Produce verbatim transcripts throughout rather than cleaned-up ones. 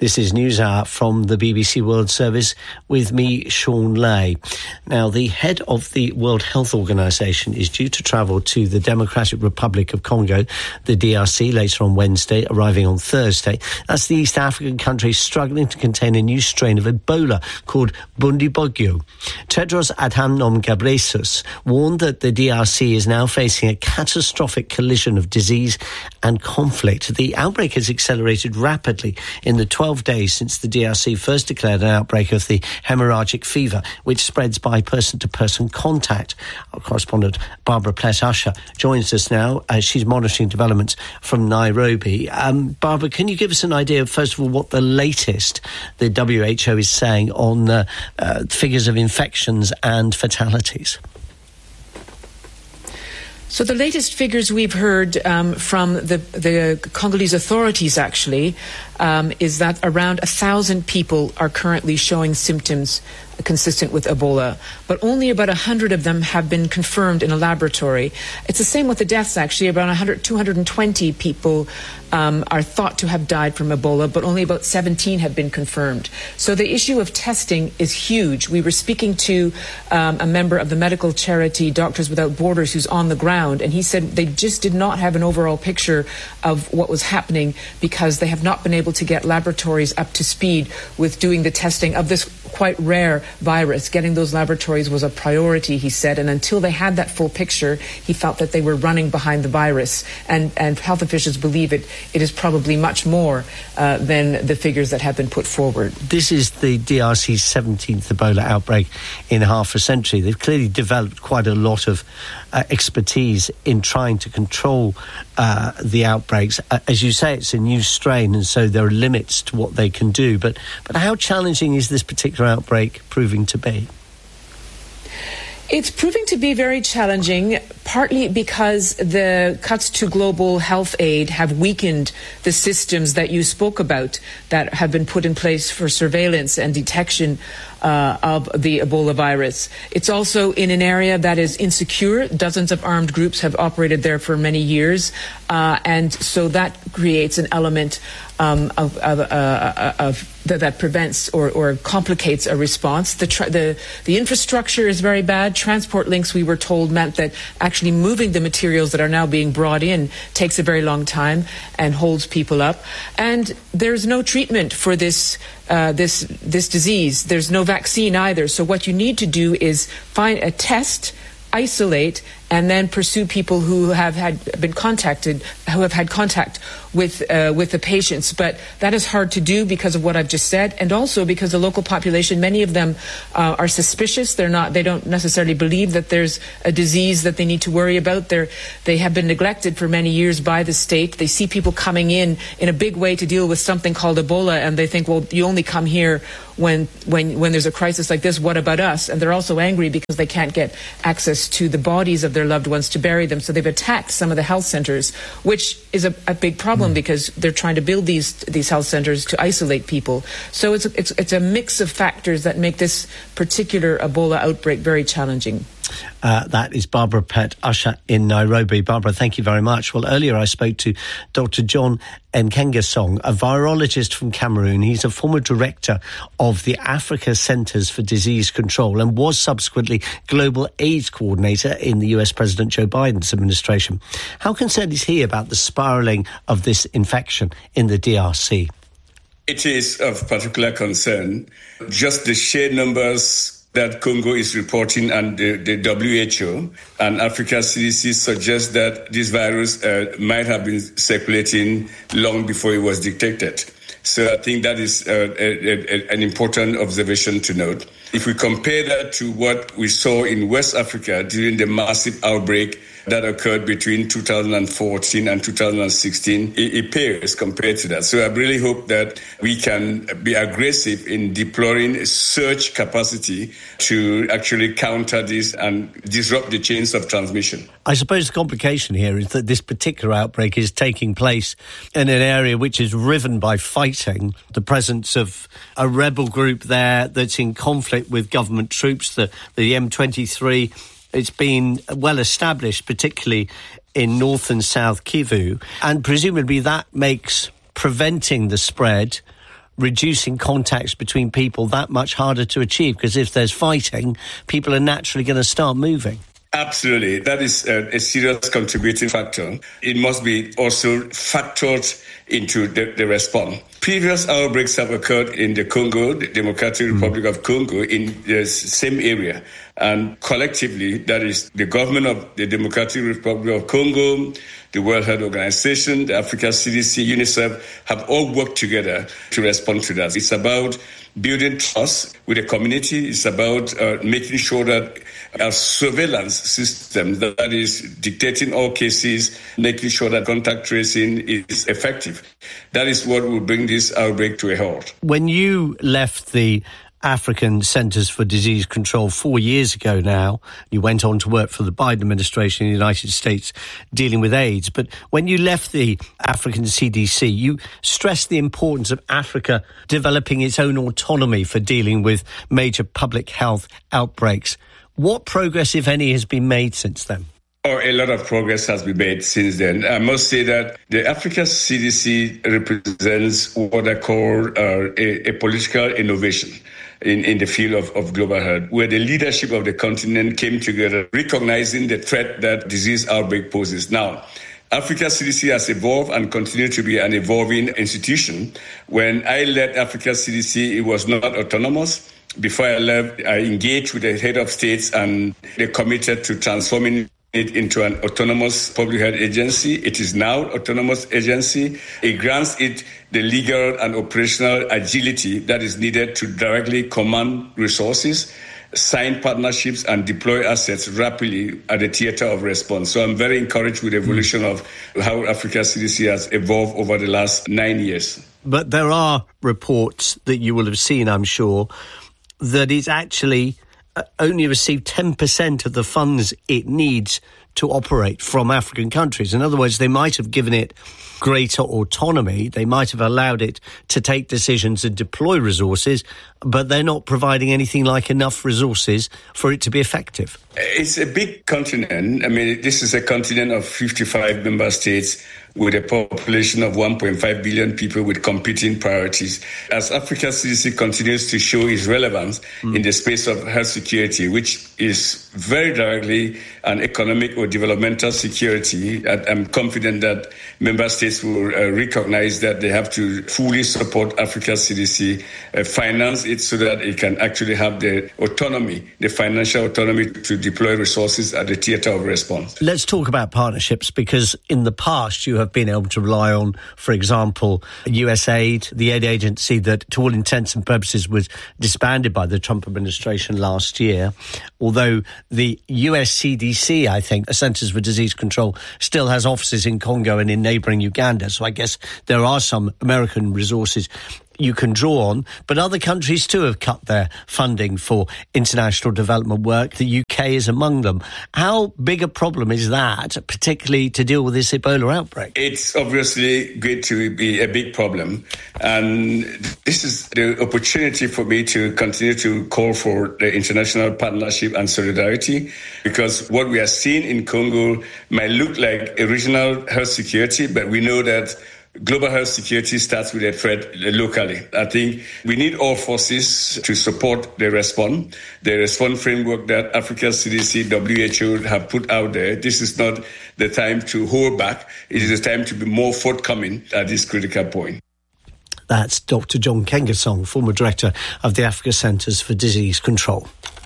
This is NewsHour from the B B C World Service with me, Sean Lay. Now, the head of the World Health Organization is due to travel to the Democratic Republic of Congo, the D R C, later on Wednesday, arriving on Thursday. That's the East African country struggling to contain a new strain of Ebola called Bundibugyo. Tedros Adhanom Ghebreyesus warned that the D R C is now facing a catastrophic collision of disease and conflict. The outbreak has accelerated rapidly in the twelve days since the D R C first declared an outbreak of the hemorrhagic fever, which spreads by person-to-person contact. Our correspondent Barbara Plett-Usher joins us now as she's monitoring developments from Nairobi. Um, Barbara, can you give us an idea, first of all, what the latest the W H O is saying on uh, uh, figures of infections and fatalities? So the latest figures we've heard um, from the, the Congolese authorities, actually, um, is that around a thousand people are currently showing symptoms consistent with Ebola, but only about one hundred of them have been confirmed in a laboratory. It's the same with the deaths, actually. Around one hundred, two hundred twenty people um, are thought to have died from Ebola, but only about seventeen have been confirmed. So the issue of testing is huge. We were speaking to um, a member of the medical charity Doctors Without Borders who's on the ground, and he said they just did not have an overall picture of what was happening because they have not been able to get laboratories up to speed with doing the testing of this quite rare virus. Getting those laboratories was a priority, he said, and until they had that full picture, he felt that they were running behind the virus. And, and health officials believe it, it is probably much more uh, than the figures that have been put forward. This is the D R C's seventeenth Ebola outbreak in half a century. They've clearly developed quite a lot of uh, expertise in trying to control uh, the outbreaks. Uh, as you say, it's a new strain, and so there are limits to what they can do. But, but how challenging is this particular outbreak proving to be? It's proving to be very challenging, partly because the cuts to global health aid have weakened the systems that you spoke about that have been put in place for surveillance and detection uh, of the Ebola virus. It's also in an area that is insecure. Dozens of armed groups have operated there for many years, uh, and so that creates an element um, of, of, uh, of that, that prevents or, or complicates a response. The, tra- the the infrastructure is very bad. Transport links, we were told, meant that actually moving the materials that are now being brought in takes a very long time and holds people up. And there's no treatment for this uh, this this disease. There's no vaccine either. So what you need to do is find a test, isolate, and then pursue people who have had been contacted, who have had contact with uh, with the patients. But that is hard to do because of what I've just said, and also because the local population, many of them uh, are suspicious. They're not. They don't necessarily believe that there's a disease that they need to worry about. They're they have been neglected for many years by the state. They see people coming in in a big way to deal with something called Ebola, and they think, well, you only come here when when when there's a crisis like this. What about us? And they're also angry because they can't get access to the bodies of their loved ones to bury them. So they've attacked some of the health centers, which is a, a big problem mm. because they're trying to build these these health centers to isolate people. So it's a, it's it's a mix of factors that make this particular Ebola outbreak very challenging. Uh, that is Barbara Plett-Usher in Nairobi. Barbara, thank you very much. Well, earlier I spoke to Doctor John Nkengasong, a virologist from Cameroon. He's a former director of the Africa Centers for Disease Control and was subsequently global AIDS coordinator in the U S President Joe Biden's administration. How concerned is he about the spiralling of this infection in the D R C? It is of particular concern. Just the sheer numbers that Congo is reporting, and the, the W H O and Africa C D C suggest that this virus uh, might have been circulating long before it was detected. So I think that is uh, a, a, an important observation to note. If we compare that to what we saw in West Africa during the massive outbreak that occurred between two thousand fourteen and two thousand sixteen, it, it pales compared to that. So I really hope that we can be aggressive in deploying search capacity to actually counter this and disrupt the chains of transmission. I suppose the complication here is that this particular outbreak is taking place in an area which is riven by fighting, the presence of a rebel group there that's in conflict with government troops, the, the M twenty-three. It's been well established, particularly in North and South Kivu, and presumably that makes preventing the spread reducing contacts between people that much harder to achieve? Because if there's fighting, people are naturally going to start moving. Absolutely. That is a, a serious contributing factor. It must be also factored into the, the response. Previous outbreaks have occurred in the Congo, the Democratic mm. Republic of Congo, in the same area. And collectively, that is the government of the Democratic Republic of Congo, the World Health Organization, the Africa C D C, UNICEF, have all worked together to respond to that. It's about building trust with the community. It's about uh, making sure that our surveillance system that is dictating all cases, making sure that contact tracing is effective. That is what will bring this outbreak to a halt. When you left the African Centers for Disease Control four years ago now, you went on to work for the Biden administration in the United States dealing with AIDS. But when you left the African C D C, you stressed the importance of Africa developing its own autonomy for dealing with major public health outbreaks. What progress, if any, has been made since then? Oh, a lot of progress has been made since then. I must say that the Africa C D C represents what I call uh, a, a political innovation in, in the field of, of global health, where the leadership of the continent came together, recognizing the threat that disease outbreak poses. Now, Africa C D C has evolved and continued to be an evolving institution. When I led Africa C D C, it was not autonomous. Before I left, I engaged with the head of states and they committed to transforming it into an autonomous public health agency. It is now an autonomous agency. It grants it the legal and operational agility that is needed to directly command resources, sign partnerships, and deploy assets rapidly at the theater of response. So I'm very encouraged with the evolution of how Africa C D C has evolved over the last nine years. But there are reports that you will have seen, I'm sure, that it's actually only received ten percent of the funds it needs to operate from African countries. In other words, they might have given it greater autonomy. They might have allowed it to take decisions and deploy resources, but they're not providing anything like enough resources for it to be effective. It's a big continent. I mean, this is a continent of fifty-five member states with a population of one point five billion people with competing priorities. As Africa C D C continues to show its relevance mm. in the space of health security, which is very directly an economic or developmental security, I'm confident that member states will uh, recognize that they have to fully support Africa C D C, uh, finance it so that it can actually have the autonomy, the financial autonomy to deploy resources at the theater of response. Let's talk about partnerships, because in the past you have been able to rely on, for example, U S A I D, the aid agency that, to all intents and purposes, was disbanded by the Trump administration last year. Although the U S C D C, I think, Centers for Disease Control, still has offices in Congo and in neighbouring Uganda. So I guess there are some American resources you can draw on, but other countries too have cut their funding for international development work. The U K is among them. How big a problem is that, particularly to deal with this Ebola outbreak? It's obviously going to be a big problem, and this is the opportunity for me to continue to call for the international partnership and solidarity, because what we are seeing in Congo might look like a regional health security, but we know that global health security starts with a threat locally. I think we need all forces to support the response, the response framework that Africa C D C, W H O have put out there. This is not the time to hold back. It is the time to be more forthcoming at this critical point. That's Doctor John Nkengasong, former director of the Africa Centers for Disease Control.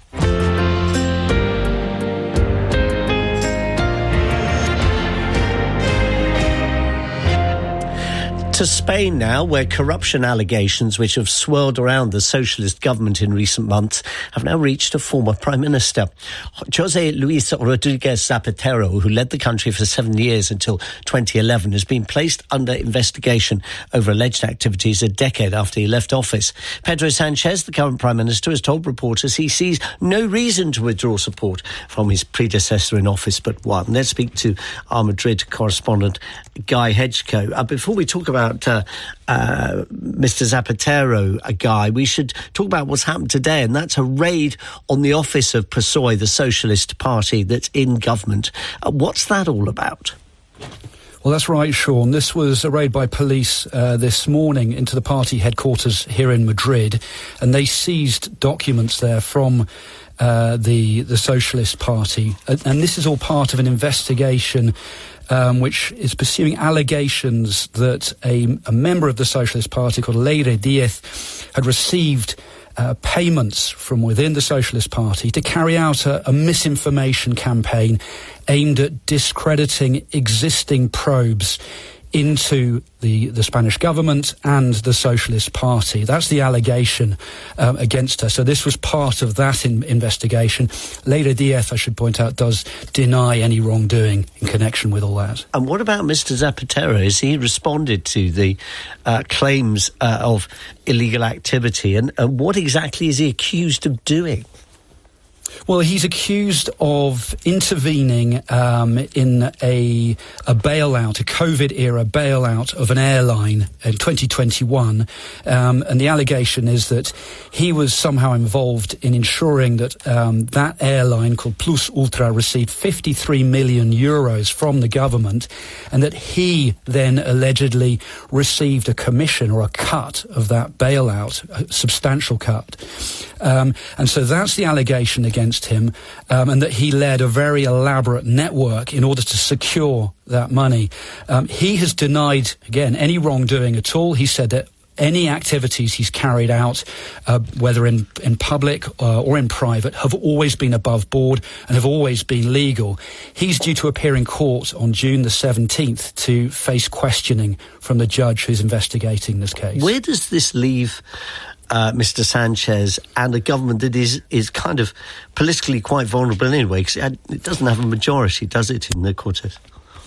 To Spain now, where corruption allegations which have swirled around the socialist government in recent months have now reached a former prime minister. José Luis Rodríguez Zapatero, who led the country for seven years until twenty eleven, has been placed under investigation over alleged activities a decade after he left office. Pedro Sanchez, the current prime minister, has told reporters he sees no reason to withdraw support from his predecessor in office but one. Let's speak to our Madrid correspondent, Guy Hedgecoe. Uh, before we talk about Uh, uh, Mister Zapatero, a guy, we should talk about what's happened today, and that's a raid on the office of P S O E, the Socialist Party that's in government. Uh, what's that all about? Well, that's right, Sean. This was a raid by police uh, this morning into the party headquarters here in Madrid, and they seized documents there from uh, the the Socialist Party. And, and this is all part of an investigation um, which is pursuing allegations that a, a member of the Socialist Party called Leire Diez had received Uh, payments from within the Socialist Party to carry out a, a misinformation campaign aimed at discrediting existing probes into the, the Spanish government and the Socialist Party. That's the allegation um, against her. So this was part of that in, investigation. Leire Diez, I should point out, does deny any wrongdoing in connection with all that. And what about Mister Zapatero? Has he responded to the uh, claims uh, of illegal activity? And, and what exactly is he accused of doing? Well, he's accused of intervening um, in a, a bailout, a COVID-era bailout of an airline in twenty twenty-one. Um, and the allegation is that he was somehow involved in ensuring that um, that airline, called Plus Ultra, received fifty-three million euros from the government, and that he then allegedly received a commission or a cut of that bailout, a substantial cut. Um, and so that's the allegation against him, um, and that he led a very elaborate network in order to secure that money. Um, he has denied, again, any wrongdoing at all. He said that any activities he's carried out, uh, whether in, in public uh, or in private, have always been above board and have always been legal. He's due to appear in court on June the seventeenth to face questioning from the judge who's investigating this case. Where does this leave Uh, Mister Sanchez and a government that is, is kind of politically quite vulnerable anyway, because it, it doesn't have a majority, does it, in the Cortes?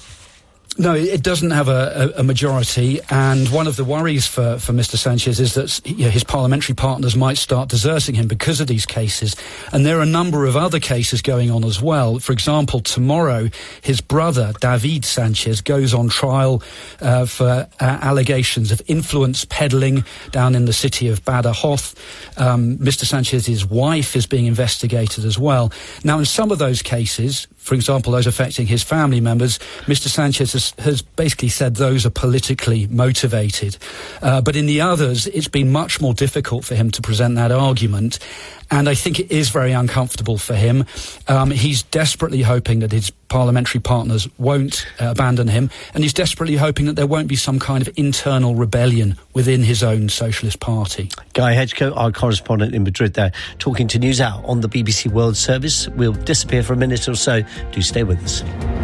No, it doesn't have a, a, a majority, and one of the worries for, for Mister Sanchez is that you know, his parliamentary partners might start deserting him because of these cases. And there are a number of other cases going on as well. For example, tomorrow, his brother, David Sanchez, goes on trial uh, for uh, allegations of influence peddling down in the city of Badajoz. Um, Mister Sanchez's wife is being investigated as well. Now, in some of those cases, for example, those affecting his family members, Mister Sanchez has, has basically said those are politically motivated. Uh, but in the others, it's been much more difficult for him to present that argument. And I think it is very uncomfortable for him. Um, he's desperately hoping that his parliamentary partners won't uh, abandon him. And he's desperately hoping that there won't be some kind of internal rebellion within his own Socialist Party. Guy Hedgecote, our correspondent in Madrid there, talking to NewsHour on the B B C World Service. We'll disappear for a minute or so. Do stay with us.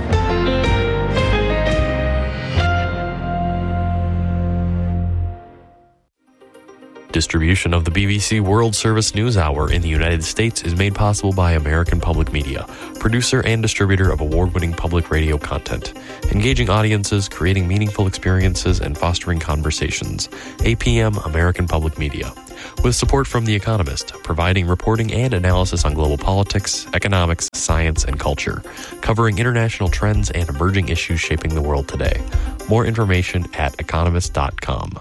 Distribution of the B B C World Service News Hour in the United States is made possible by American Public Media, producer and distributor of award-winning public radio content, engaging audiences, creating meaningful experiences, and fostering conversations. A P M American Public Media. With support from The Economist, providing reporting and analysis on global politics, economics, science, and culture, covering international trends and emerging issues shaping the world today. More information at economist dot com.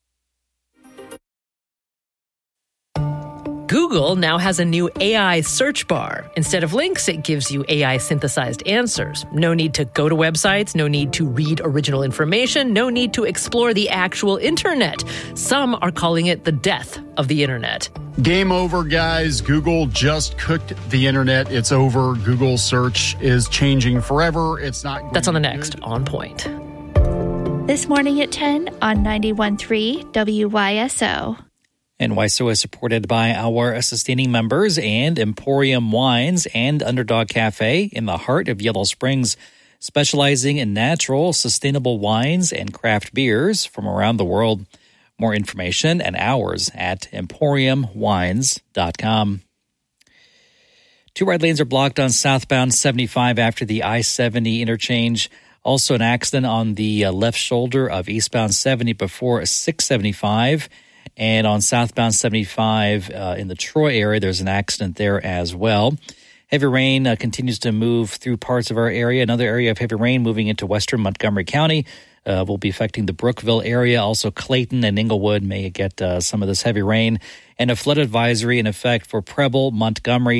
Google now has a new A I search bar. Instead of links, it gives you A I-synthesized answers. No need to go to websites, no need to read original information, no need to explore the actual internet. Some are calling it the death of the internet. Game over, guys. Google just cooked the internet. It's over. Google search is changing forever. It's not going That's on the next good. On Point. This morning at ten on ninety-one point three W Y S O. And Y S O is supported by our sustaining members and Emporium Wines and Underdog Cafe in the heart of Yellow Springs, specializing in natural, sustainable wines and craft beers from around the world. More information and hours at emporium wines dot com. Two right lanes are blocked on southbound seventy-five after the I seventy interchange. Also an accident on the left shoulder of eastbound seventy before six seventy-five. And on southbound seventy-five uh, in the Troy area, there's an accident there as well. Heavy rain uh, continues to move through parts of our area. Another area of heavy rain moving into western Montgomery County uh, will be affecting the Brookville area. Also, Clayton and Inglewood may get uh, some of this heavy rain. And a flood advisory in effect for Preble, Montgomery,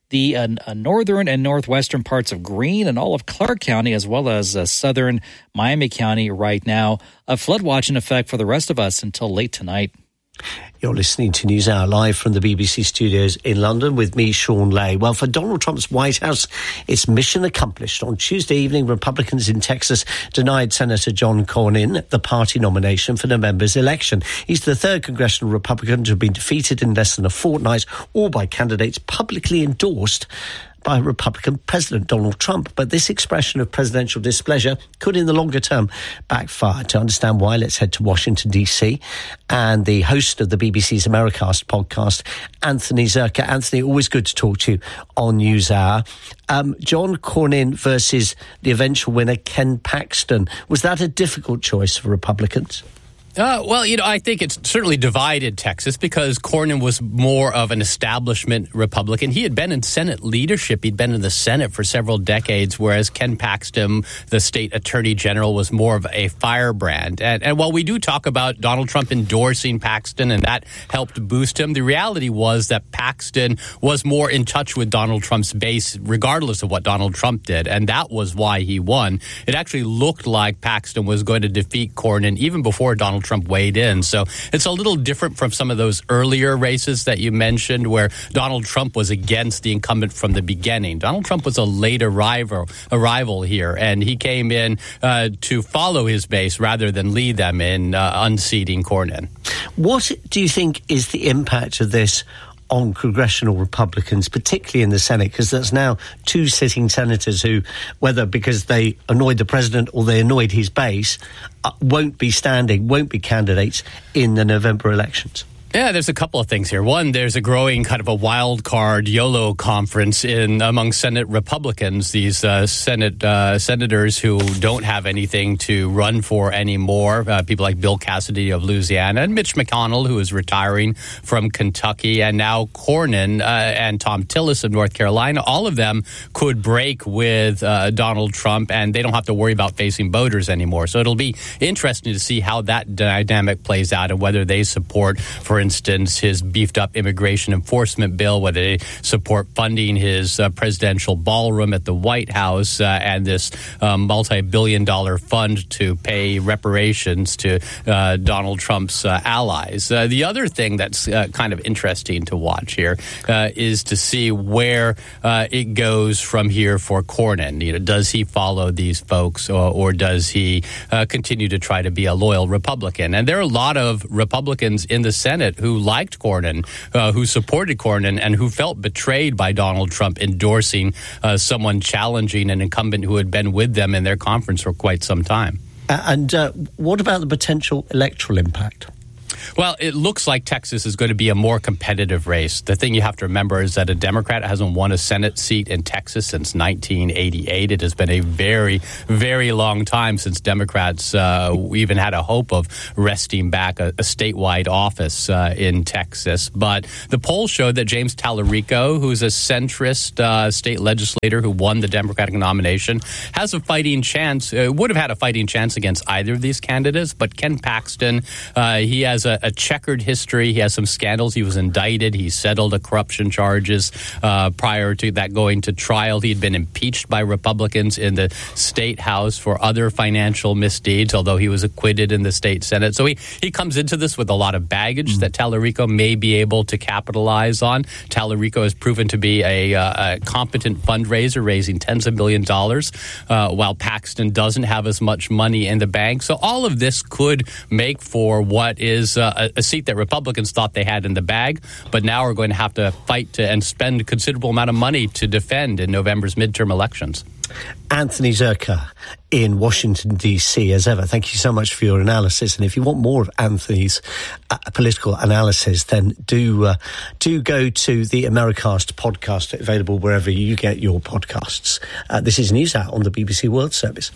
the uh, northern and northwestern parts of Greene and all of Clark County, as well as uh, southern Miami County right now. A flood watch in effect for the rest of us until late tonight. You're listening to NewsHour live from the B B C studios in London with me, Sean Lay. Well, for Donald Trump's White House, it's mission accomplished. On Tuesday evening, Republicans in Texas denied Senator John Cornyn the party nomination for November's election. He's the third congressional Republican to have been defeated in less than a fortnight, all by candidates publicly endorsed by Republican President Donald Trump. But this expression of presidential displeasure could, in the longer term, backfire. To understand why, let's head to Washington, D C, and the host of the B B C's Americast podcast, Anthony Zerka. Anthony, always good to talk to you on NewsHour. Um, John Cornyn versus the eventual winner, Ken Paxton. Was that a difficult choice for Republicans? Uh, well, you know, I think it's certainly divided Texas because Cornyn was more of an establishment Republican. He had been in Senate leadership. He'd been in the Senate for several decades, whereas Ken Paxton, the state attorney general, was more of a firebrand. And, and while we do talk about Donald Trump endorsing Paxton and that helped boost him, the reality was that Paxton was more in touch with Donald Trump's base, regardless of what Donald Trump did. And that was why he won. It actually looked like Paxton was going to defeat Cornyn even before Donald Trump weighed in. So it's a little different from some of those earlier races that you mentioned where Donald Trump was against the incumbent from the beginning. Donald Trump was a late arrival, arrival here, and he came in uh, to follow his base rather than lead them in uh, unseating Cornyn. What do you think is the impact of this on congressional Republicans, particularly in the Senate, because there's now two sitting senators who, whether because they annoyed the president or they annoyed his base, uh, won't be standing, won't be candidates in the November elections? Yeah, there's a couple of things here. One, there's a growing kind of a wild card YOLO conference in among Senate Republicans, these uh, Senate uh, senators who don't have anything to run for anymore. Uh, people like Bill Cassidy of Louisiana and Mitch McConnell, who is retiring from Kentucky, and now Cornyn uh, and Tom Tillis of North Carolina. All of them could break with uh, Donald Trump, and they don't have to worry about facing voters anymore. So it'll be interesting to see how that dynamic plays out and whether they support, for instance, his beefed up immigration enforcement bill, whether they support funding his uh, presidential ballroom at the White House uh, and this uh, multi-billion dollar fund to pay reparations to uh, Donald Trump's uh, allies. Uh, the other thing that's uh, kind of interesting to watch here uh, is to see where uh, it goes from here for Cornyn. You know, does he follow these folks or, or does he uh, continue to try to be a loyal Republican? And there are a lot of Republicans in the Senate who liked Cornyn, uh, who supported Cornyn, and who felt betrayed by Donald Trump endorsing uh, someone challenging an incumbent who had been with them in their conference for quite some time. Uh, and uh, what about the potential electoral impact? Well, it looks like Texas is going to be a more competitive race. The thing you have to remember is that a Democrat hasn't won a Senate seat in Texas since nineteen eighty-eight. It has been a very, very long time since Democrats uh, even had a hope of wresting back a, a statewide office uh, in Texas. But the polls showed that James Tallarico, who's a centrist uh, state legislator who won the Democratic nomination, has a fighting chance, uh, would have had a fighting chance against either of these candidates. But Ken Paxton, uh, he has a, a checkered history. He has some scandals. He was indicted. He settled a corruption charges uh, prior to that going to trial. He had been impeached by Republicans in the state house for other financial misdeeds, although he was acquitted in the state Senate. So he, he comes into this with a lot of baggage mm. that Tallarico may be able to capitalize on. Tallarico has proven to be a, uh, a competent fundraiser, raising tens of millions of dollars, uh, while Paxton doesn't have as much money in the bank. So all of this could make for what is uh, a, a seat that Republicans thought they had in the bag, but now are going to have to fight to, and spend a considerable amount of money to defend in November's midterm elections. Anthony Zerka in Washington, D C, as ever. Thank you so much for your analysis. And if you want more of Anthony's uh, political analysis, then do uh, do go to the Americast podcast, available wherever you get your podcasts. Uh, this is NewsHour on the B B C World Service.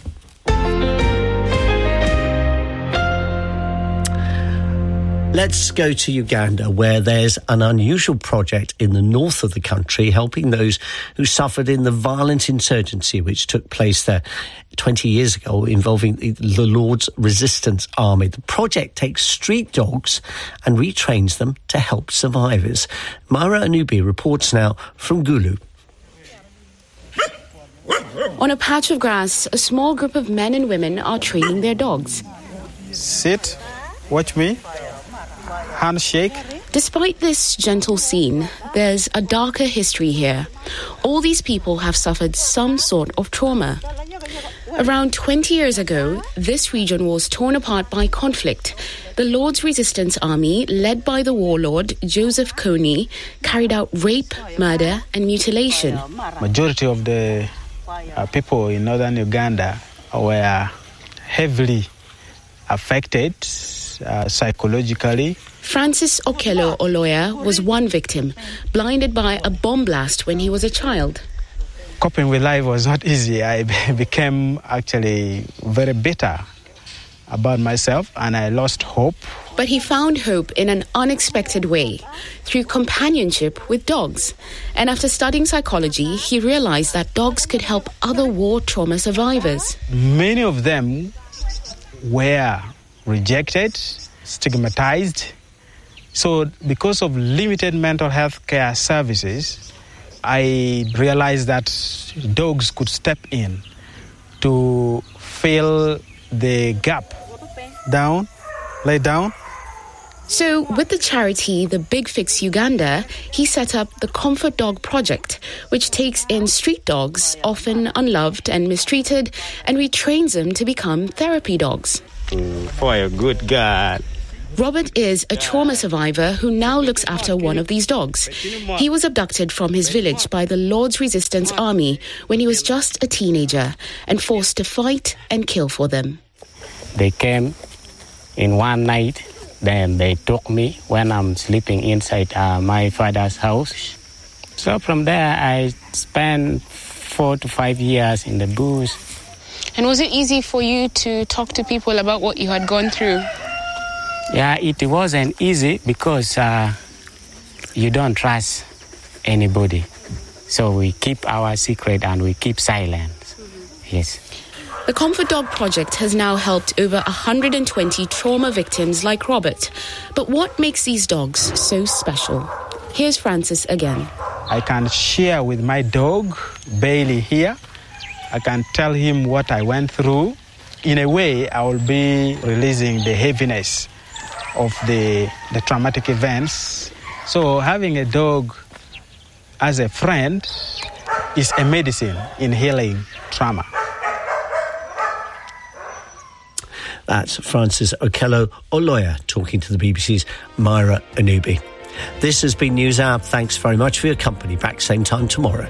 Let's go to Uganda, where there's an unusual project in the north of the country helping those who suffered in the violent insurgency which took place there twenty years ago involving the Lord's Resistance Army. The project takes street dogs and retrains them to help survivors. Myra Anubi reports now from Gulu. On a patch of grass, a small group of men and women are training their dogs. Sit, watch me, handshake. Despite this gentle scene, there's a darker history here. All these people have suffered some sort of trauma. Around twenty years ago, this region was torn apart by conflict. The Lord's Resistance Army, led by the warlord Joseph Kony, carried out rape, murder and mutilation. Majority of the uh, people in northern Uganda were heavily affected uh, psychologically. Francis Okello Oloya was one victim, blinded by a bomb blast when he was a child. Coping with life was not easy. I became actually very bitter about myself and I lost hope. But he found hope in an unexpected way, through companionship with dogs. And after studying psychology, he realized that dogs could help other war trauma survivors. Many of them were rejected, stigmatized. So because of limited mental health care services, I realized that dogs could step in to fill the gap. Down, lay down. So with the charity The Big Fix Uganda, he set up the Comfort Dog Project, which takes in street dogs, often unloved and mistreated, and retrains them to become therapy dogs. For a good God. Robert is a trauma survivor who now looks after one of these dogs. He was abducted from his village by the Lord's Resistance Army when he was just a teenager and forced to fight and kill for them. They came in one night, then they took me when I'm sleeping inside uh, my father's house. So from there, I spent four to five years in the bush. And was it easy for you to talk to people about what you had gone through? Yeah, it wasn't easy because uh, you don't trust anybody. So we keep our secret and we keep silence. Mm-hmm. Yes. The Comfort Dog Project has now helped over one hundred twenty trauma victims like Robert. But what makes these dogs so special? Here's Francis again. I can share with my dog, Bailey, here. I can tell him what I went through. In a way, I will be releasing the heaviness of the, the traumatic events. So having a dog as a friend is a medicine in healing trauma. That's Francis Okello Oloya talking to the B B C's Myra Anubi. This has been News Hour. Thanks very much for your company. Back same time tomorrow.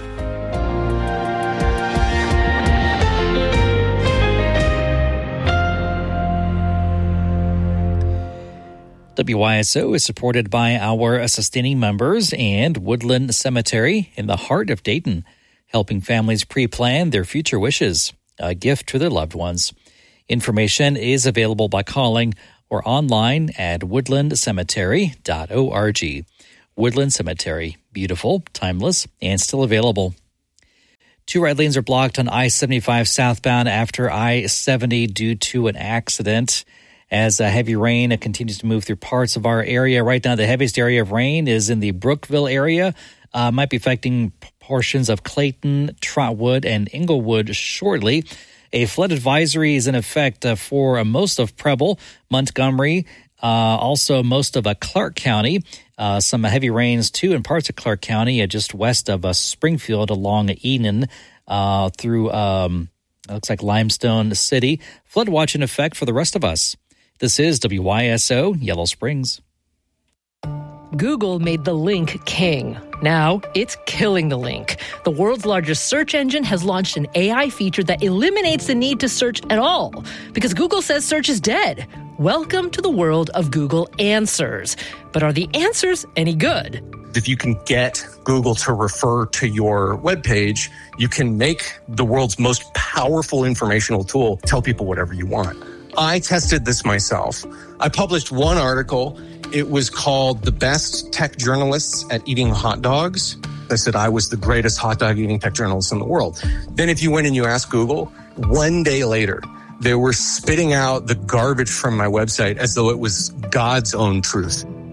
W Y S O is supported by our sustaining members and Woodland Cemetery in the heart of Dayton, helping families pre-plan their future wishes, a gift to their loved ones. Information is available by calling or online at woodland cemetery dot org. Woodland Cemetery, beautiful, timeless, and still available. Two right lanes are blocked on I seventy-five southbound after I seventy due to an accident. As uh, heavy rain continues to move through parts of our area. Right now, the heaviest area of rain is in the Brookville area. Uh, might be affecting portions of Clayton, Trotwood, and Inglewood shortly. A flood advisory is in effect uh, for uh, most of Preble, Montgomery, uh, also most of uh, Clark County. Uh, some heavy rains, too, in parts of Clark County, uh, just west of uh, Springfield along Eden uh, through, um, it looks like Limestone City. Flood watch in effect for the rest of us. This is W Y S O Yellow Springs. Google made the link king. Now it's killing the link. The world's largest search engine has launched an A I feature that eliminates the need to search at all because Google says search is dead. Welcome to the world of Google Answers. But are the answers any good? If you can get Google to refer to your webpage, you can make the world's most powerful informational tool tell people whatever you want. I tested this myself. I published one article. It was called The Best Tech Journalists at Eating Hot Dogs. I said I was the greatest hot dog eating tech journalist in the world. Then if you went and you asked Google, one day later, they were spitting out the garbage from my website as though it was God's own truth.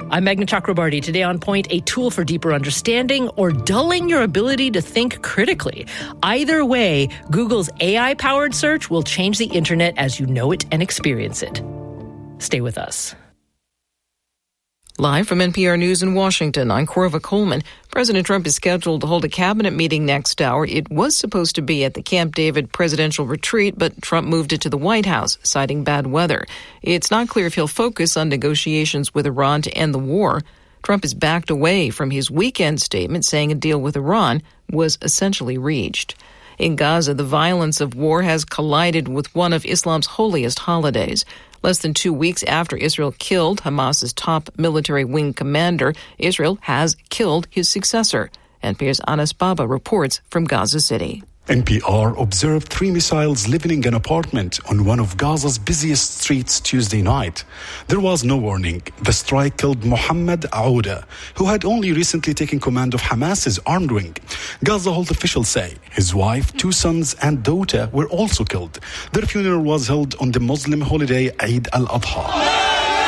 I'm Meghna Chakrabarty. Today on Point, a tool for deeper understanding or dulling your ability to think critically. Either way, Google's A I-powered search will change the internet as you know it and experience it. Stay with us. Live from N P R News in Washington, I'm Corva Coleman. President Trump is scheduled to hold a cabinet meeting next hour. It was supposed to be at the Camp David presidential retreat, but Trump moved it to the White House, citing bad weather. It's not clear if he'll focus on negotiations with Iran to end the war. Trump has backed away from his weekend statement, saying a deal with Iran was essentially reached. In Gaza, the violence of war has collided with one of Islam's holiest holidays. Less than two weeks after Israel killed Hamas's top military wing commander, Israel has killed his successor. N P R's Anas Baba reports from Gaza City. N P R observed three missiles living in an apartment on one of Gaza's busiest streets Tuesday night. There was no warning. The strike killed Mohammed Aouda, who had only recently taken command of Hamas's armed wing. Gaza health officials say his wife, two sons and daughter were also killed. Their funeral was held on the Muslim holiday Eid al-Adha.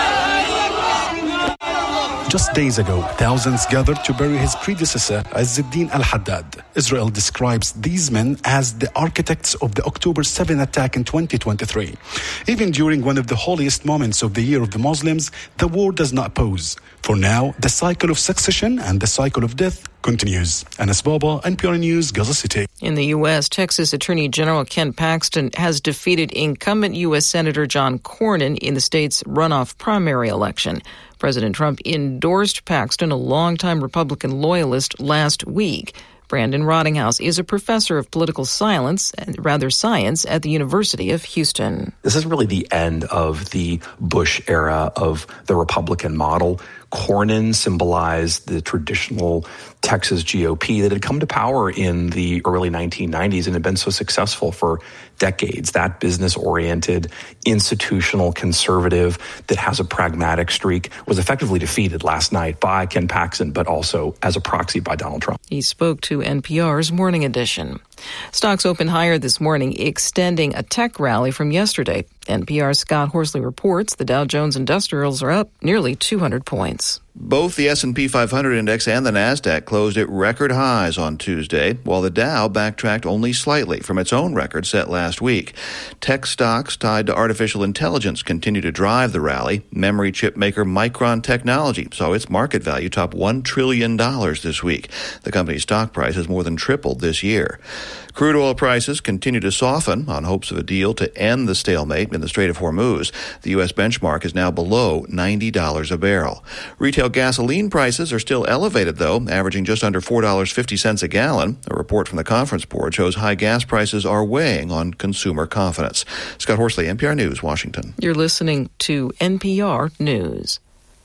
Just days ago, thousands gathered to bury his predecessor, Izz-ad-Din al-Haddad. Israel describes these men as the architects of the October seventh attack in twenty twenty-three. Even during one of the holiest moments of the year of the Muslims, the war does not pause. For now, the cycle of succession and the cycle of death continues. Anas Baba, N P R News, Gaza City. In the U S, Texas Attorney General Ken Paxton has defeated incumbent U S Senator John Cornyn in the state's runoff primary election. President Trump endorsed Paxton, a longtime Republican loyalist, last week. Brandon Rottinghouse is a professor of political science, and rather science, at the University of Houston. This is really the end of the Bush era of the Republican model. Cornyn symbolized the traditional Texas G O P that had come to power in the early nineteen nineties and had been so successful for decades. That business-oriented, institutional conservative that has a pragmatic streak was effectively defeated last night by Ken Paxton, but also as a proxy by Donald Trump. He spoke to N P R's Morning Edition. Stocks opened higher this morning, extending a tech rally from yesterday. N P R's Scott Horsley reports the Dow Jones Industrials are up nearly two hundred points. Both the S and P five hundred index and the NASDAQ closed at record highs on Tuesday, while the Dow backtracked only slightly from its own record set last week. Tech stocks tied to artificial intelligence continue to drive the rally. Memory chip maker Micron Technology saw its market value top one trillion dollars this week. The company's stock price has more than tripled this year. Crude oil prices continue to soften on hopes of a deal to end the stalemate in the Strait of Hormuz. The U S benchmark is now below ninety dollars a barrel. Retail gasoline prices are still elevated, though, averaging just under four dollars and fifty cents a gallon. A report from the Conference Board shows high gas prices are weighing on consumer confidence. Scott Horsley, N P R News, Washington. You're listening to N P R News.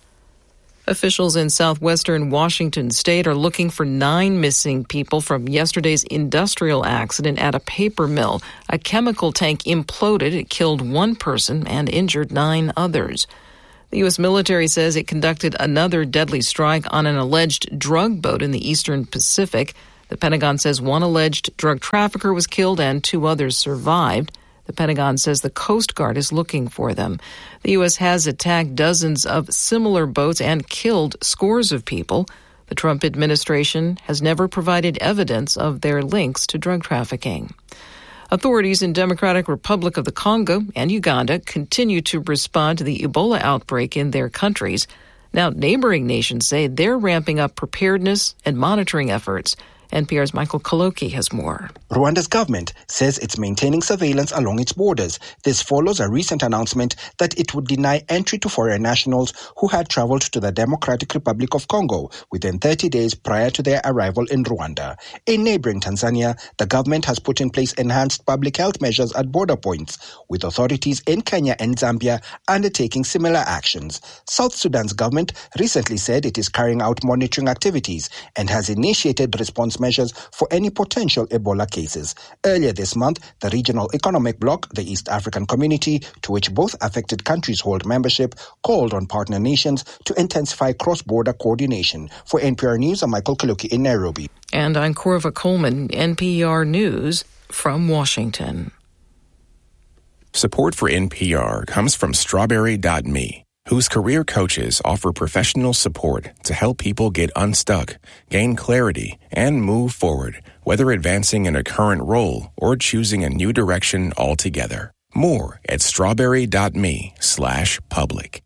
Officials in southwestern Washington state are looking for nine missing people from yesterday's industrial accident at a paper mill. A chemical tank imploded. It killed one person and injured nine others. The U S military says it conducted another deadly strike on an alleged drug boat in the eastern Pacific. The Pentagon says one alleged drug trafficker was killed and two others survived. The Pentagon says the Coast Guard is looking for them. The U S has attacked dozens of similar boats and killed scores of people. The Trump administration has never provided evidence of their links to drug trafficking. Authorities in Democratic Republic of the Congo and Uganda continue to respond to the Ebola outbreak in their countries. Now, neighboring nations say they're ramping up preparedness and monitoring efforts. N P R's Michael Koloki has more. Rwanda's government says it's maintaining surveillance along its borders. This follows a recent announcement that it would deny entry to foreign nationals who had traveled to the Democratic Republic of Congo within thirty days prior to their arrival in Rwanda. In neighboring Tanzania, the government has put in place enhanced public health measures at border points, with authorities in Kenya and Zambia undertaking similar actions. South Sudan's government recently said it is carrying out monitoring activities and has initiated response measures for any potential Ebola cases. Earlier this month, the regional economic bloc, the East African Community, to which both affected countries hold membership, called on partner nations to intensify cross-border coordination. For N P R News, I'm Michael Kaluki in Nairobi. And I'm Corva Coleman, N P R News from Washington. Support for N P R comes from strawberry dot me, whose career coaches offer professional support to help people get unstuck, gain clarity, and move forward, whether advancing in a current role or choosing a new direction altogether. More at strawberry.me slash public.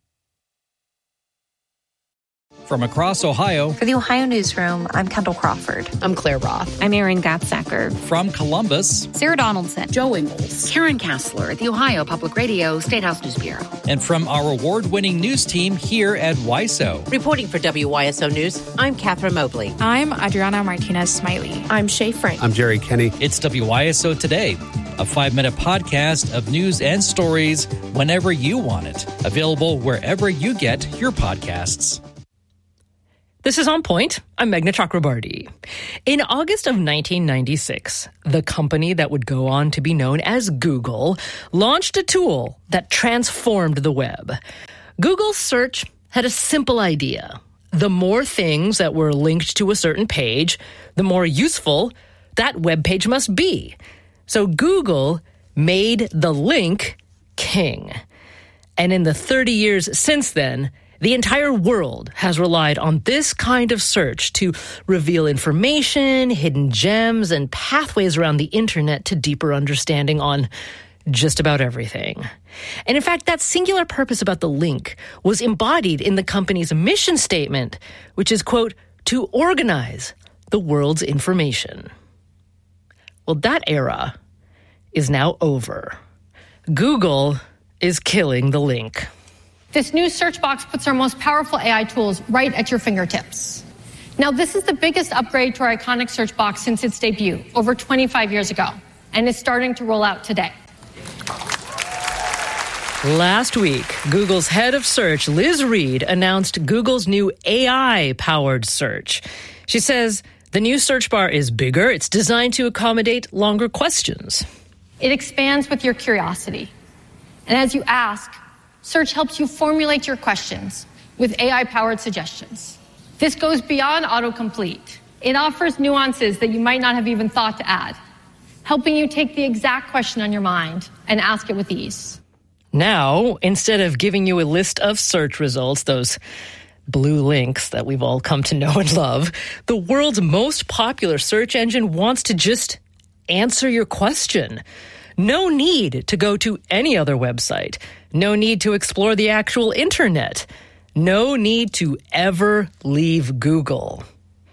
From across Ohio. For the Ohio Newsroom, I'm Kendall Crawford. I'm Claire Roth. I'm Erin Gatsacker. From Columbus. Sarah Donaldson. Joe Ingles. Karen Kassler at the Ohio Public Radio State House News Bureau. And from our award-winning news team here at W I S O. Reporting for W Y S O News, I'm Catherine Mobley. I'm Adriana Martinez-Smiley. I'm Shay Frank. I'm Jerry Kenny. It's W Y S O Today, a five-minute podcast of news and stories whenever you want it. Available wherever you get your podcasts. This is On Point. I'm Meghna Chakrabarty. In August of nineteen ninety-six, the company that would go on to be known as Google launched a tool that transformed the web. Google Search had a simple idea. The more things that were linked to a certain page, the more useful that web page must be. So Google made the link king. And in the thirty years since then, the entire world has relied on this kind of search to reveal information, hidden gems, and pathways around the internet to deeper understanding on just about everything. And in fact, that singular purpose about the link was embodied in the company's mission statement, which is, quote, to organize the world's information. Well, that era is now over. Google is killing the link. This new search box puts our most powerful A I tools right at your fingertips. Now, this is the biggest upgrade to our iconic search box since its debut over twenty-five years ago, and it's starting to roll out today. Last week, Google's head of search, Liz Reed, announced Google's new A I-powered search. She says the new search bar is bigger. It's designed to accommodate longer questions. It expands with your curiosity. And as you ask, Search helps you formulate your questions with A I-powered suggestions. This goes beyond autocomplete. It offers nuances that you might not have even thought to add, helping you take the exact question on your mind and ask it with ease. Now, instead of giving you a list of search results, those blue links that we've all come to know and love, the world's most popular search engine wants to just answer your question. No need to go to any other website. No need to explore the actual internet. No need to ever leave Google.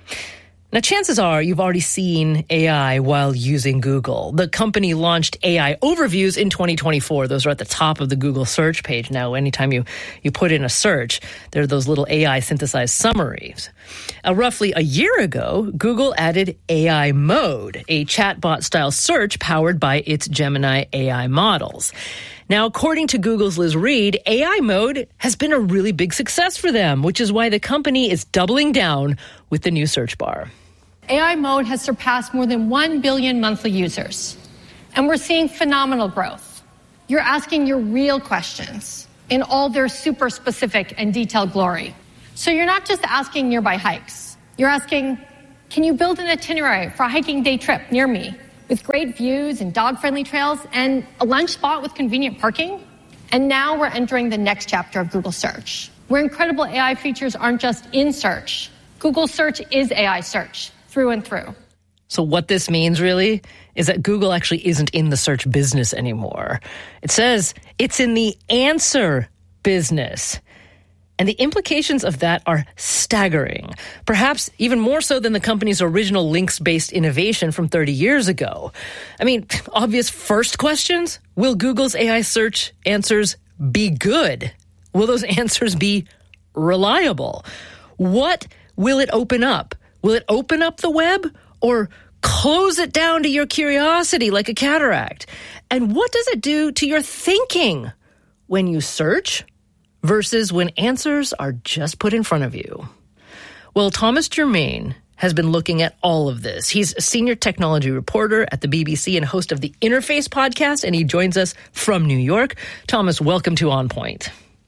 Now, chances are you've already seen A I while using Google. The company launched A I overviews in twenty twenty-four. Those are at the top of the Google search page now. Anytime you, you put in a search, there are those little A I synthesized summaries. Uh, roughly a year ago, Google added A I Mode, a chatbot-style search powered by its Gemini A I models. Now, according to Google's Liz Reed, A I Mode has been a really big success for them, which is why the company is doubling down with the new search bar. A I Mode has surpassed more than one billion monthly users, and we're seeing phenomenal growth. You're asking your real questions in all their super specific and detailed glory. So you're not just asking nearby hikes. You're asking, can you build an itinerary for a hiking day trip near me with great views and dog-friendly trails and a lunch spot with convenient parking? And now we're entering the next chapter of Google Search, where incredible A I features aren't just in search. Google Search is A I search through and through. So what this means really is that Google actually isn't in the search business anymore. It says it's in the answer business. And the implications of that are staggering, perhaps even more so than the company's original links-based innovation from thirty years ago. I mean, obvious first questions. Will Google's A I search answers be good? Will those answers be reliable? What will it open up? Will it open up the web or close it down to your curiosity like a cataract? And what does it do to your thinking when you search versus when answers are just put in front of you? Well, Thomas Germain has been looking at all of this. He's a senior technology reporter at the B B C and host of the Interface podcast, and he joins us from New York. Thomas, welcome to On Point.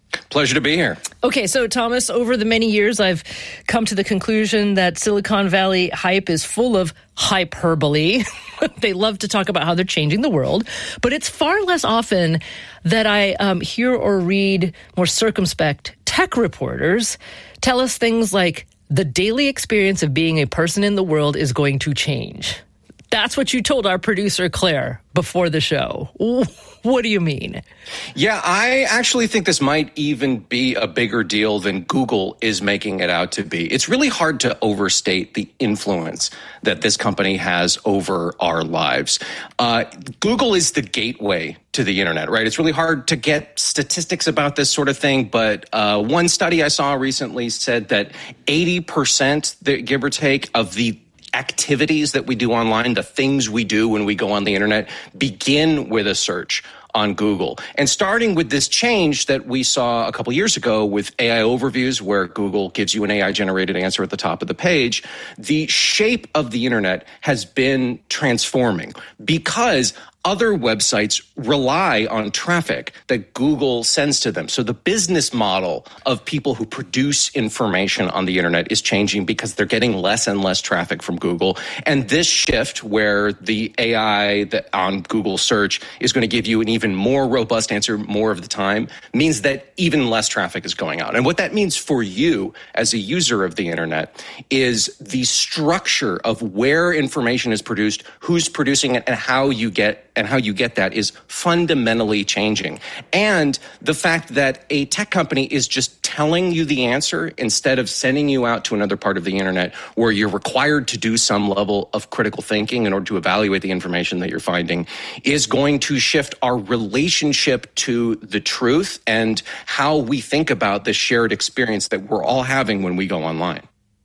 Pleasure to be here. Okay, so Thomas, over the many years, I've come to the conclusion that Silicon Valley hype is full of hyperbole. They love to talk about how they're changing the world, but it's far less often that I um, hear or read more circumspect tech reporters tell us things like the daily experience of being a person in the world is going to change. That's what you told our producer, Claire, before the show. What do you mean? Yeah, I actually think this might even be a bigger deal than Google is making it out to be. It's really hard to overstate the influence that this company has over our lives. Uh, Google is the gateway to the internet, right? It's really hard to get statistics about this sort of thing, but uh, one study I saw recently said that eighty percent, give or take, of the activities that we do online, the things we do when we go on the internet, begin with a search on Google. And starting with this change that we saw a couple years ago with A I overviews, where Google gives you an A I-generated answer at the top of the page, the shape of the internet has been transforming because other websites rely on traffic that Google sends to them. So the business model of people who produce information on the internet is changing because they're getting less and less traffic from Google. And this shift where the A I that on Google search is going to give you an even more robust answer more of the time means that even less traffic is going out. And what that means for you as a user of the internet is the structure of where information is produced, who's producing it, and how you get and how you get that is fundamentally changing. And the fact that a tech company is just telling you the answer instead of sending you out to another part of the internet where you're required to do some level of critical thinking in order to evaluate the information that you're finding is going to shift our relationship to the truth and how we think about the shared experience that we're all having when we go online.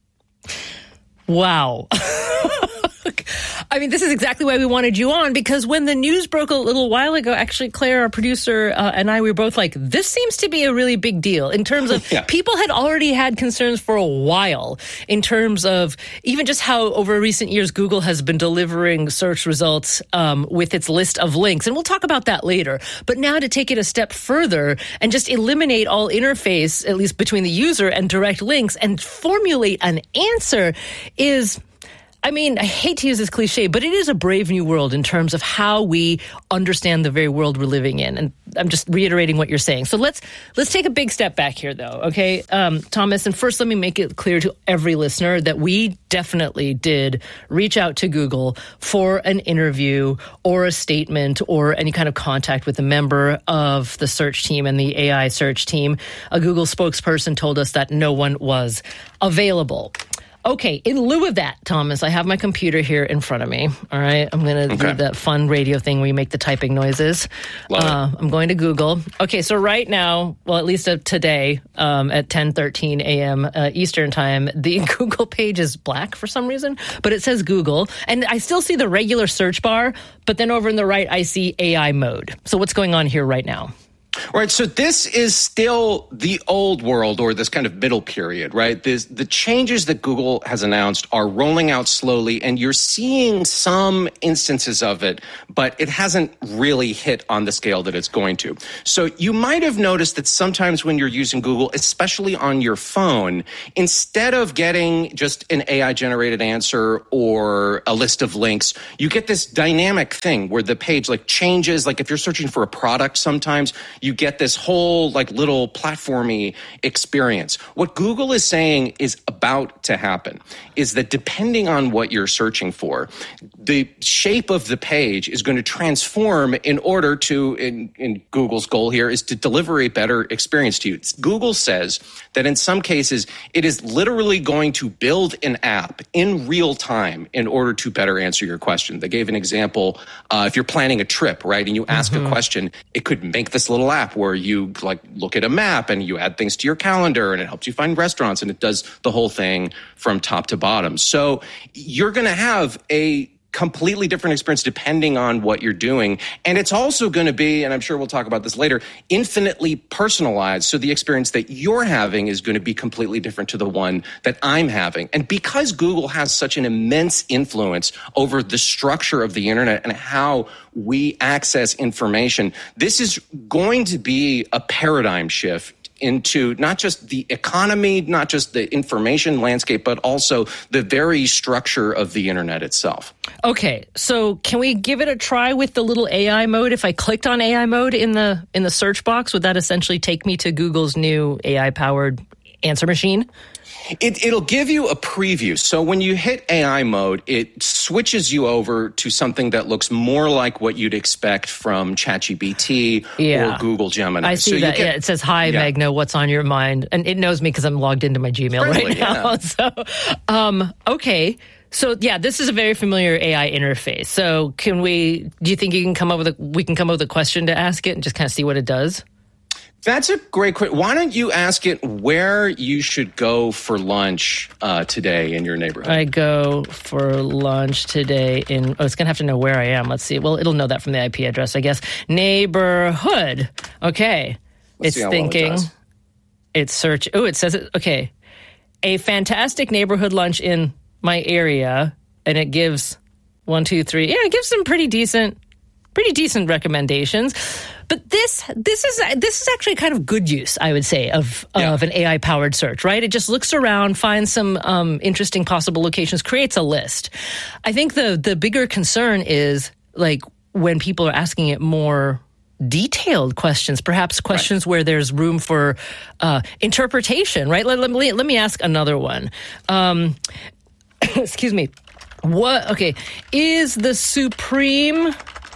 Wow. I mean, this is exactly why we wanted you on, because when the news broke a little while ago, actually, Claire, our producer, uh, and I, we were both like, this seems to be a really big deal in terms of yeah. people had already had concerns for a while in terms of even just how over recent years Google has been delivering search results um, with its list of links. And we'll talk about that later. But now to take it a step further and just eliminate all interface, at least between the user and direct links, and formulate an answer is... I mean, I hate to use this cliche, but it is a brave new world in terms of how we understand the very world we're living in. And I'm just reiterating what you're saying. So let's let's take a big step back here, though, okay, um, Thomas? And first, let me make it clear to every listener that we definitely did reach out to Google for an interview or a statement or any kind of contact with a member of the search team and the A I search team. A Google spokesperson told us that no one was available. Okay, in lieu of that, Thomas, I have my computer here in front of me. All right, I'm going to okay. do that fun radio thing where you make the typing noises. Uh, I'm going to Google. Okay, so right now, well, at least today um, at ten thirteen a.m. Uh, Eastern time, the Google page is black for some reason, but it says Google. And I still see the regular search bar, but then over in the right, I see A I mode. So what's going on here right now? Right. So this is still the old world, or this kind of middle period, right? This, the changes that Google has announced are rolling out slowly, and you're seeing some instances of it, but it hasn't really hit on the scale that it's going to. So you might have noticed that sometimes when you're using Google, especially on your phone, instead of getting just an A I-generated answer or a list of links, you get this dynamic thing where the page like changes. Like if you're searching for a product sometimes, you get this whole like little platformy experience. What Google is saying is about to happen is that depending on what you're searching for, the shape of the page is going to transform in order to, in, in Google's goal here, is to deliver a better experience to you. Google says that in some cases, it is literally going to build an app in real time in order to better answer your question. They gave an example. Uh, if you're planning a trip, right, and you ask mm-hmm. a question, it could make this little app where you like look at a map and you add things to your calendar and it helps you find restaurants and it does the whole thing from top to bottom. So you're going to have a completely different experience depending on what you're doing. And it's also going to be, and I'm sure we'll talk about this later, infinitely personalized. So the experience that you're having is going to be completely different to the one that I'm having. And because Google has such an immense influence over the structure of the internet and how we access information, this is going to be a paradigm shift into not just the economy, not just the information landscape, but also the very structure of the internet itself. Okay, so can we give it a try with the little A I mode? If I clicked on A I mode in the in the search box, would that essentially take me to Google's new A I-powered answer machine? It, it'll give you a preview. So when you hit A I mode, it switches you over to something that looks more like what you'd expect from ChatGPT yeah. or Google Gemini. I see so that. Get, yeah, it says, hi, yeah. Magna, what's on your mind? And it knows me because I'm logged into my Gmail Friendly, right now. Yeah. So, um, okay. So, yeah, this is a very familiar A I interface. So can we, do you think you can come up with a, we can come up with a question to ask it and just kind of see what it does? That's a great question. Why don't you ask it where you should go for lunch uh, today in your neighborhood? I go for lunch today in, oh, it's going to have to know where I am. Let's see. Well, it'll know that from the I P address, I guess. Neighborhood. Okay. Let's it's thinking. Well it it's search. Oh, it says it. Okay. A fantastic neighborhood lunch in my area. And it gives one, two, three. Yeah, it gives some pretty decent, pretty decent recommendations. But this this is this is actually kind of good use, I would say, of yeah. of an A I-powered search, right? It just looks around, finds some um, interesting possible locations, creates a list. I think the the bigger concern is like when people are asking it more detailed questions, perhaps questions right. where there's room for uh, interpretation, right? Let, let, me, let me ask another one. Um, excuse me. What? Okay. Is the Supreme...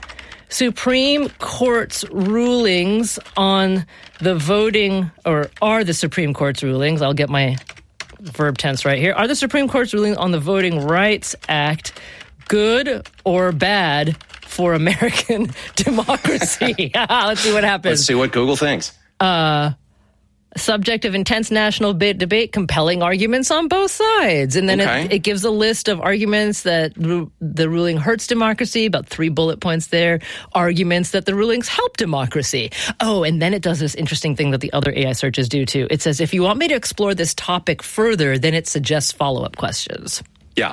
Supreme Court's rulings on the voting, or are the Supreme Court's rulings, I'll get my verb tense right here, are the Supreme Court's rulings on the Voting Rights Act good or bad for American democracy? Let's see what happens. Let's see what Google thinks. Uh, subject of intense national ba- debate, compelling arguments on both sides. And then okay. it, it gives a list of arguments that ru- the ruling hurts democracy, about three bullet points there, arguments that the rulings help democracy. Oh, and then it does this interesting thing that the other A I searches do too. It says, if you want me to explore this topic further, then it suggests follow-up questions. Yeah.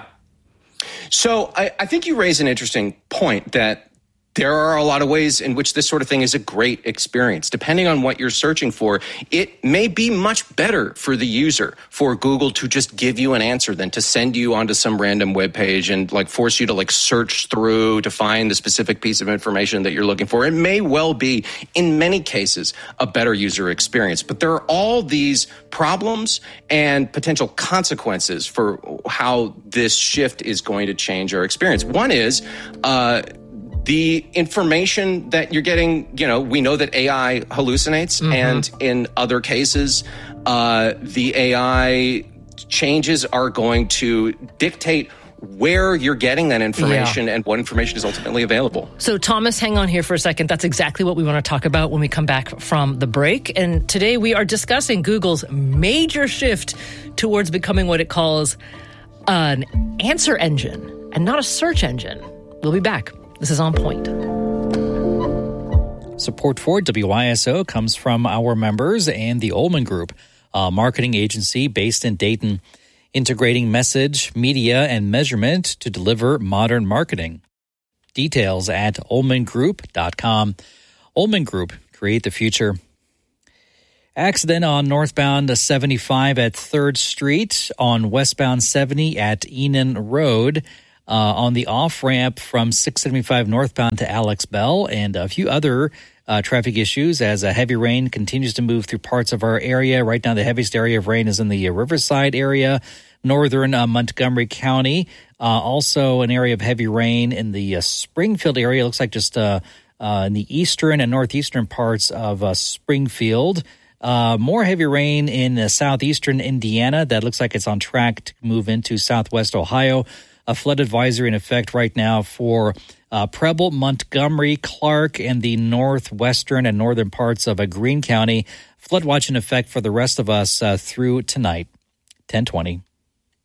So I, I think you raise an interesting point that there are a lot of ways in which this sort of thing is a great experience. Depending on what you're searching for, it may be much better for the user for Google to just give you an answer than to send you onto some random web page and like force you to like search through to find the specific piece of information that you're looking for. It may well be, in many cases, a better user experience. But there are all these problems and potential consequences for how this shift is going to change our experience. One is, uh, the information that you're getting, you know, we know that A I hallucinates, mm-hmm. and in other cases, uh, the A I changes are going to dictate where you're getting that information yeah. and what information is ultimately available. So, Thomas, hang on here for a second. That's exactly what we want to talk about when we come back from the break. And today we are discussing Google's major shift towards becoming what it calls an answer engine and not a search engine. We'll be back. This is On Point. Support for W I S O comes from our members and the Ullman Group, a marketing agency based in Dayton, integrating message, media, and measurement to deliver modern marketing. Details at ullman group dot com. Ullman Group, create the future. Accident on northbound seventy-five at third Street, on westbound seventy at Enon Road. Uh, on the off-ramp from six seventy-five northbound to Alex Bell, and a few other uh, traffic issues as a heavy rain continues to move through parts of our area. Right now, the heaviest area of rain is in the uh, Riverside area, northern uh, Montgomery County. Uh, also, an area of heavy rain in the uh, Springfield area. It looks like just uh, uh, in the eastern and northeastern parts of uh, Springfield. Uh, more heavy rain in uh, southeastern Indiana. That looks like it's on track to move into southwest Ohio. A flood advisory in effect right now for uh, Preble, Montgomery, Clark, and the northwestern and northern parts of uh, Greene County. Flood watch in effect for the rest of us uh, through tonight, ten twenty.